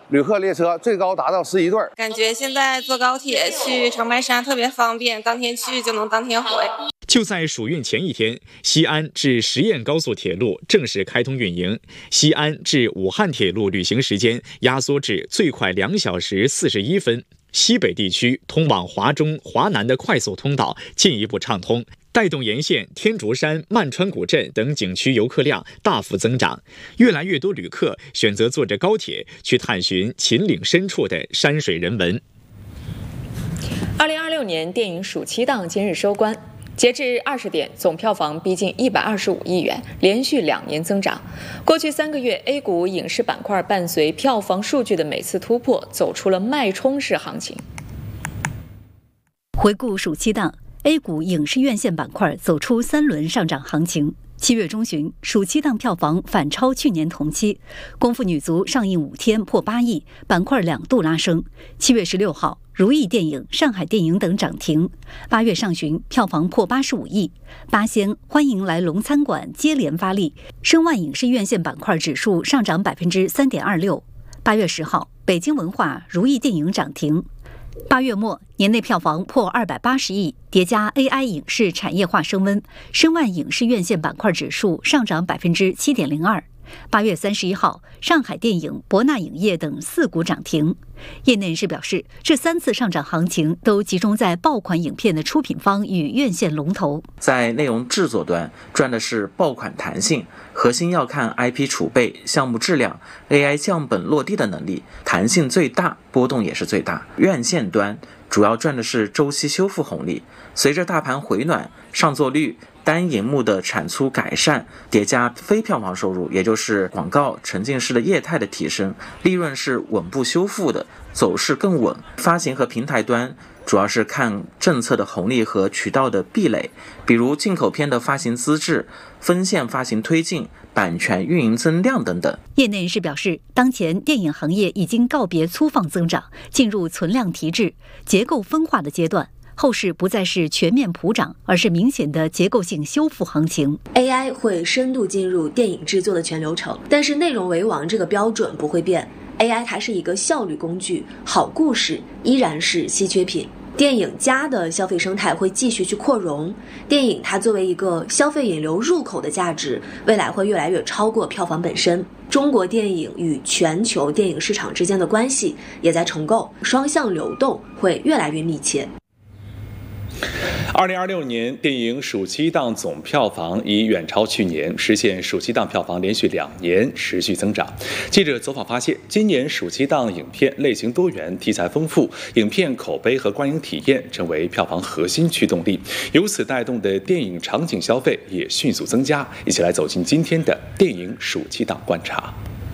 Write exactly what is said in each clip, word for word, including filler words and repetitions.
旅客列车最高达到十一对。 感觉现在坐高铁去长白山特别方便，当天去就能当天回。 就在暑运前一天，西安至十堰高速铁路正式开通运营，西安至武汉铁路旅行时间压缩至最快两小时四十一分。西北地区通往华中、华南的快速通道进一步畅通，带动沿线天竺山、曼川古镇等景区游客量大幅增长。越来越多旅客选择坐着高铁去探寻秦岭深处的山水人文。 二零二六年电影暑期档今日收官。截至二十点，总票房逼近一百二十五亿元，连续两年增长。过去三个月 ，A 股影视板块伴随票房数据的每次突破，走出了脉冲式行情。 回顾暑期档 ，A 股影视院线板块走出三轮上涨行情。七月中旬，暑期档票房反超去年同期，《功夫女足》上映五天破八亿，板块两度拉升。七月十六号，如意电影、上海电影等涨停。八月上旬，票房破八十五亿。八仙、欢迎来龙餐馆接连发力，申万影视院线板块指数上涨百分之三点二六。八月十号，北京文化、如意电影涨停。八月末，年内票房破二百八十亿，叠加 A I 影视产业化升温，申万影视院线板块指数上涨百分之七点零二。八月三十一号，上海电影、博纳影业等四股涨停。业内人士表示，这三次上涨行情都集中在爆款影片的出品方与院线龙头。 在内容制作端赚的是爆款弹性，核心要看 I P 储备、项目质量、A I 降本落地的能力，弹性最大，波动也是最大。院线端主要赚的是周期修复红利，随着大盘回暖，上座率、单银幕的产出改善，叠加非票房收入，也就是广告、沉浸式的业态的提升，利润是稳步修复的，走势更稳。发行和平台端主要是看政策的红利和渠道的壁垒，比如进口片的发行资质、分线发行推进、版权运营增量等等。 业内人士表示，当前电影行业已经告别粗放增长，进入存量提质、结构分化的阶段。后市不再是全面普涨，而是明显的结构性修复行情。 A I 会深度进入电影制作的全流程，但是内容为王这个标准不会变。A I 还是一个效率工具，好故事依然是稀缺品。电影加的消费生态会继续去扩容，电影它作为一个消费引流入口的价值，未来会越来越超过票房本身。中国电影与全球电影市场之间的关系也在重构，双向流动会越来越密切。 二零二六年电影暑期档总票房已远超去年，实现暑期档票房连续两年持续增长。记者走访发现，今年暑期档影片类型多元、题材丰富，影片口碑和观影体验成为票房核心驱动力，由此带动的电影场景消费也迅速增加。一起来走进今天的电影暑期档观察。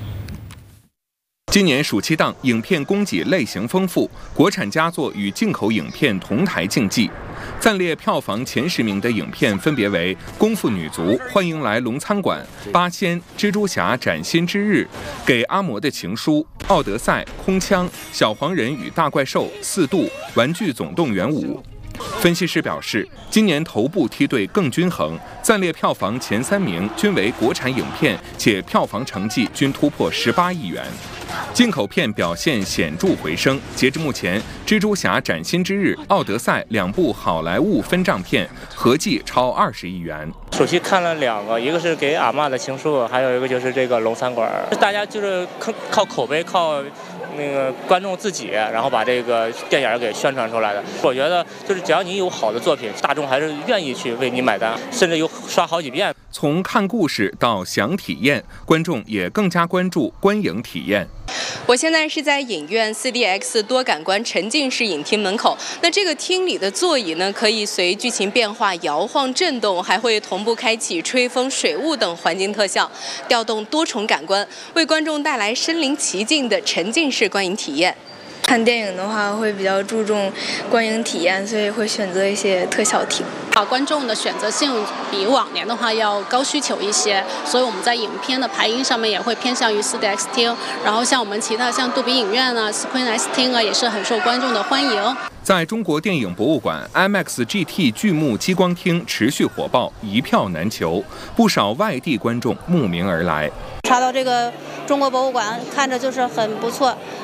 今年暑期档影片供给类型丰富，国产佳作与进口影片同台竞技。暂列票房前十名的影片分别为《功夫女足》、《欢迎来龙餐馆》、《八仙》、《蜘蛛侠：崭新之日》、《给阿嬷的情书》、《奥德赛》、《空枪》、《小黄人与大怪兽》、《四度》、《玩具总动员五》。分析师表示，今年头部梯队更均衡，暂列票房前三名均为国产影片，且票房成绩均突破十八亿元。进口片表现显著回升，截至目前，《蜘蛛侠：崭新之日》、《奥德赛》两部好莱坞分账片合计超二十亿元。 暑期看了两个，一个是给阿嬷的情书，还有一个就是这个龙餐馆。大家就是靠口碑，靠那个观众自己，然后把这个电影给宣传出来的。我觉得就是只要你有好的作品，大众还是愿意去为你买单，甚至有刷好几遍。 从看故事到想体验，观众也更加关注观影体验。 我现在是在影院 四 D X 多感官沉浸式影厅门口。那这个厅里的座椅呢，可以随剧情变化摇晃震动，还会同步开启吹风、水雾等环境特效，调动多重感官，为观众带来身临其境的沉浸式观影体验。 看电影的话会比较注重观影体验，所以会选择一些特效厅。 啊，观众的选择性比往年的话要高需求一些，所以我们在影片的排映上面也会偏向于 四 D X 厅，然后像我们其他像杜比影院啊、Screen X 厅啊，也是很受观众的欢迎。 在中国电影博物馆 I M A X G T 巨幕激光厅持续火爆，一票难求，不少外地观众慕名而来。 查到这个中国博物馆，看着就是很不错。